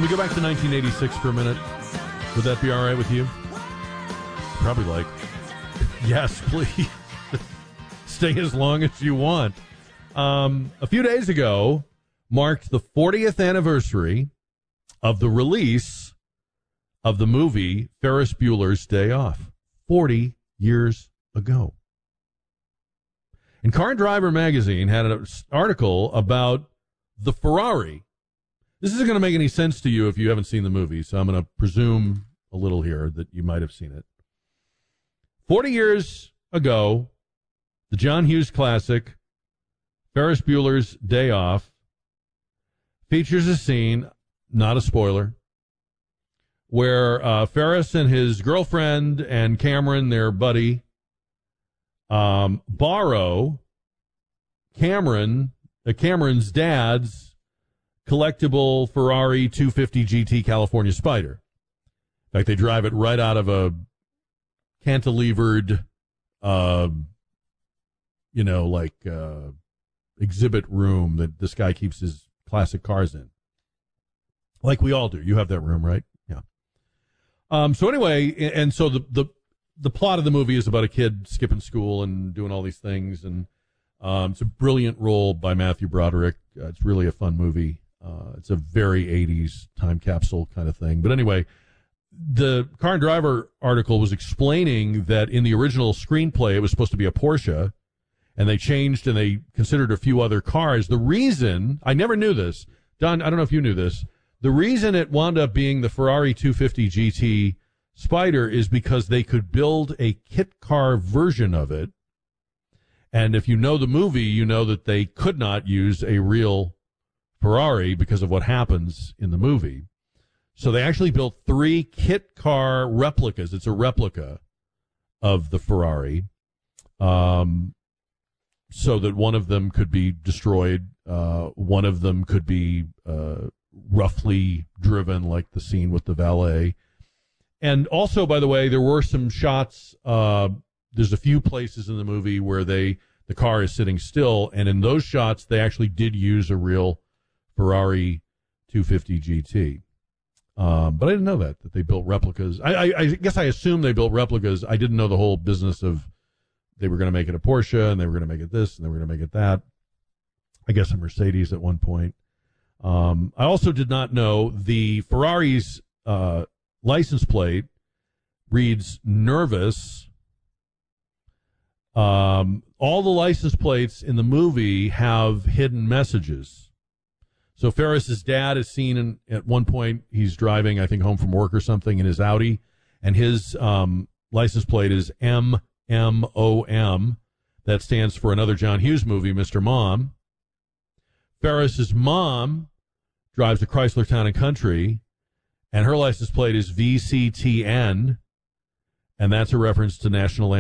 Can we go back to 1986 for a minute? Would that be all right with you? Probably like, yes, please. Stay as long as you want. A few days ago marked the 40th anniversary of the release of the movie Ferris Bueller's Day Off. 40 years ago. And Car and Driver magazine had an article about the Ferrari. This isn't going to make any sense to you if you haven't seen the movie, so I'm going to presume a little here that you might have seen it. 40 years ago, the John Hughes classic, Ferris Bueller's Day Off, features a scene, not a spoiler, where Ferris and his girlfriend and Cameron, their buddy, borrow Cameron's dad's collectible Ferrari 250 GT California Spider. In fact, they drive it right out of a cantilevered, exhibit room that this guy keeps his classic cars in. Like we all do. You have that room, right? Yeah. So anyway, and so the plot of the movie is about a kid skipping school and doing all these things, and it's a brilliant role by Matthew Broderick. It's really a fun movie. It's a very 80s time capsule kind of thing. But anyway, the Car and Driver article was explaining that in the original screenplay, it was supposed to be a Porsche, and they changed and they considered a few other cars. The reason, I never knew this, Don, I don't know if you knew this, the reason it wound up being the Ferrari 250 GT Spider is because they could build a kit car version of it. And if you know the movie, you know that they could not use a real Ferrari because of what happens in the movie. So they actually built 3 kit car replicas. It's a replica of the Ferrari, so that one of them could be destroyed. One of them could be roughly driven, like the scene with the valet. And also, by the way, there were some shots. There's a few places in the movie where the car is sitting still, and in those shots, they actually did use a real Ferrari 250 GT. But I didn't know that they built replicas. I guess I assumed they built replicas. I didn't know the whole business of they were going to make it a Porsche, and they were going to make it this, and they were going to make it that. I guess a Mercedes at one point. I also did not know the Ferrari's license plate reads nervous. All the license plates in the movie have hidden messages. So Ferris's dad is seen at one point, he's driving, I think, home from work or something in his Audi, and his license plate is MMOM. That stands for another John Hughes movie, Mr. Mom. Ferris's mom drives a Chrysler Town & Country, and her license plate is VCTN, and that's a reference to National